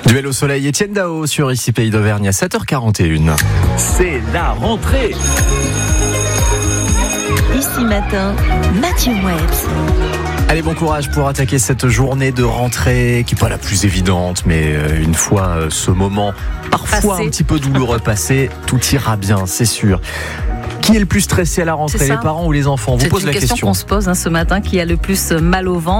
Duel au soleil, Étienne Dao sur Ici Pays d'Auvergne à 7h41. C'est la rentrée. Ici matin, Mathieu Moebs. Allez, bon courage pour attaquer cette journée de rentrée qui n'est pas la plus évidente, mais une fois ce moment parfois un petit peu douloureux passé, tout ira bien, c'est sûr. Qui est le plus stressé à la rentrée, les parents ou les enfants? Vous pose la question. C'est une question qu'on se pose ce matin, qui a le plus mal au ventre.